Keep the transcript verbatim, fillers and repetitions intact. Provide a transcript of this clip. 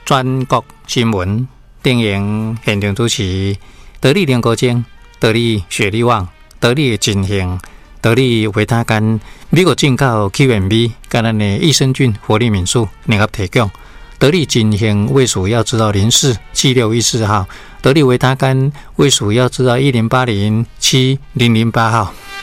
全国新闻电影现场主持，得力联国精、得力雪力旺、得力金兴、得力维他甘，美国进口 Q M B， 跟咱的益生菌、活力敏素联合提供。得力金兴卫署要知道零四七六一四号，得力维他甘卫署要知道一零八零七零零八号。